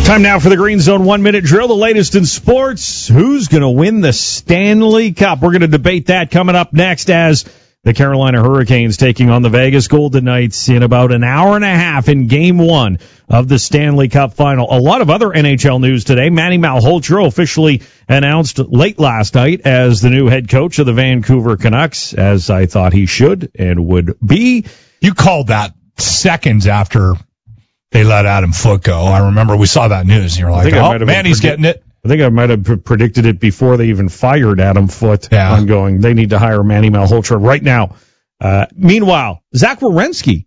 Time now for the Green Zone 1-minute drill, the latest in sports. Who's going to win the Stanley Cup? We're going to debate that coming up next as the Carolina Hurricanes taking on the Vegas Golden Knights in about an hour and a half in Game 1 of the Stanley Cup Final. A lot of other NHL news today. Manny Malhotra officially announced late last night as the new head coach of the Vancouver Canucks, as I thought he should and would be. You called that seconds after they let Adam Foote go. I remember we saw that news, and you were like, oh, Manny's getting it. I think I might have predicted it before they even fired Adam Foote. Yeah. I'm going, they need to hire Manny Malhotra right now. Meanwhile, Zach Werenski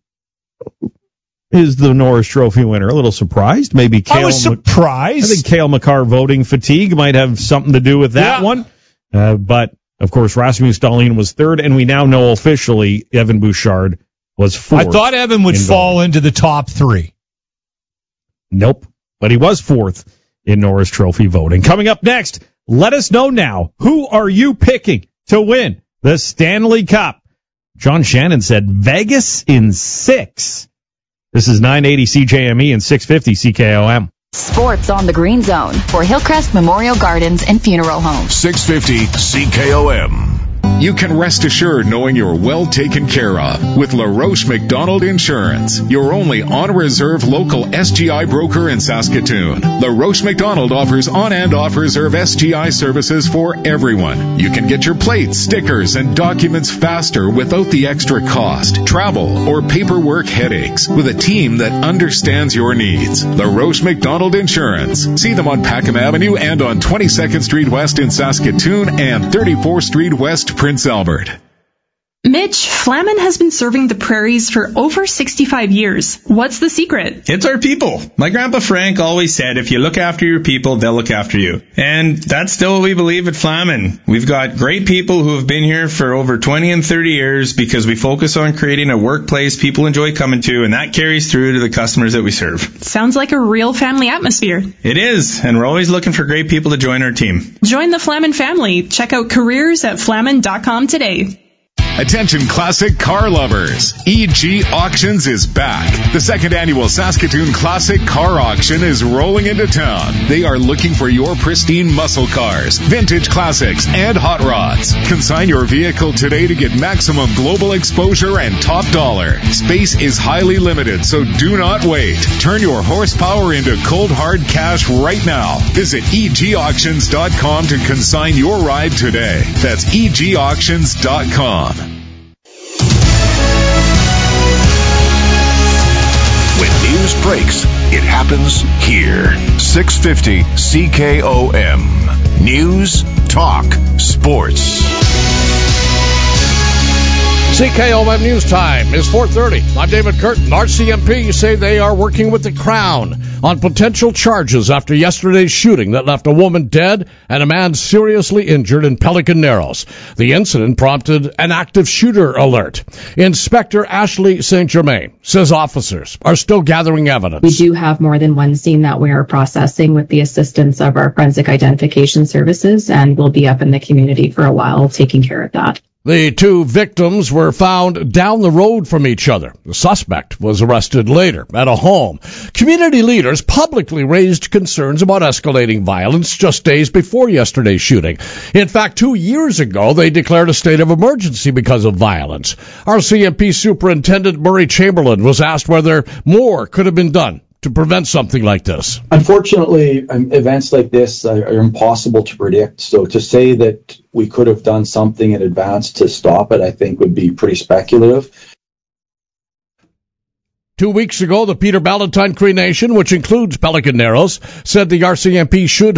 is the Norris Trophy winner. A little surprised. Maybe I was surprised. I think Cale Makar voting fatigue might have something to do with that one. But, of course, Rasmus Dahlin was third, and we now know officially Evan Bouchard was fourth. I thought Evan would fall into the top three. Nope. But he was fourth in Norris Trophy voting. Coming up next, let us know now, who are you picking to win the Stanley Cup? John Shannon said Vegas in 6. This is 980 CJME and 650 CKOM. Sports on the Green Zone for Hillcrest Memorial Gardens and Funeral Home. 650 CKOM. You can rest assured knowing you're well taken care of with LaRoche McDonald Insurance, your only on-reserve local SGI broker in Saskatoon. LaRoche McDonald offers on- and off-reserve SGI services for everyone. You can get your plates, stickers, and documents faster without the extra cost, travel, or paperwork headaches with a team that understands your needs. LaRoche McDonald Insurance. See them on Packham Avenue and on 22nd Street West in Saskatoon and 34th Street West, Prince Albert. Mitch, Flamin has been serving the prairies for over 65 years. What's the secret? It's our people. My grandpa Frank always said, if you look after your people, they'll look after you. And that's still what we believe at Flamin. We've got great people who have been here for over 20 and 30 years because we focus on creating a workplace people enjoy coming to, and that carries through to the customers that we serve. Sounds like a real family atmosphere. It is, and we're always looking for great people to join our team. Join the Flamin family. Check out careers at flamin.com today. Attention classic car lovers. EG Auctions is back. The second annual Saskatoon Classic Car Auction is rolling into town. They are looking for your pristine muscle cars, vintage classics, and hot rods. Consign your vehicle today to get maximum global exposure and top dollar. Space is highly limited, so do not wait. Turn your horsepower into cold hard cash right now. Visit egauctions.com to consign your ride today. That's egauctions.com. When news breaks, it happens here. 650 CKOM. News, talk, sports. CKOM News Time is 4:30. I'm David Curtin. RCMP say they are working with the Crown on potential charges after yesterday's shooting that left a woman dead and a man seriously injured in Pelican Narrows. The incident prompted an active shooter alert. Inspector Ashley St. Germain says officers are still gathering evidence. We do have more than one scene that we are processing with the assistance of our forensic identification services, and we'll be up in the community for a while taking care of that. The two victims were found down the road from each other. The suspect was arrested later at a home. Community leaders publicly raised concerns about escalating violence just days before yesterday's shooting. In fact, 2 years ago, they declared a state of emergency because of violence. RCMP Superintendent Murray Chamberlain was asked whether more could have been done to prevent something like this. Unfortunately, events like this are impossible to predict. So to say that we could have done something in advance to stop it, I think would be pretty speculative. 2 weeks ago, the Peter Ballantine Cree Nation, which includes Pelican Narrows, said the RCMP should